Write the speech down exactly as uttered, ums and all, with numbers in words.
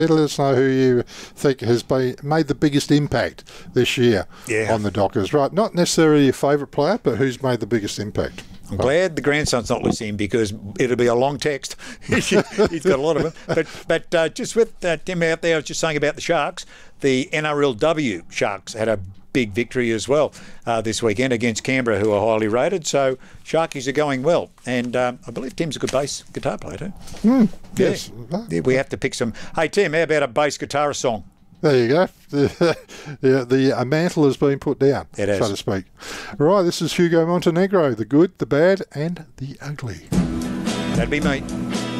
Let us know who you think has been, made the biggest impact this year yeah. on the Dockers. Right, not necessarily your favourite player, but who's made the biggest impact. I'm glad the grandson's not listening because it'll be a long text. He's got a lot of them. But but uh, just with uh, Tim out there, I was just saying about the Sharks. The N R L W Sharks had a big victory as well uh, this weekend against Canberra, who are highly rated. So Sharkies are going well. And um, I believe Tim's a good bass guitar player too. Mm, yeah. Yes. Yeah, we have to pick some. Hey, Tim, how about a bass guitarist song? There you go. The, the, the uh, mantle has been put down, it has. so to speak. Right, this is Hugo Montenegro, the good, the bad and the ugly. That'd be me.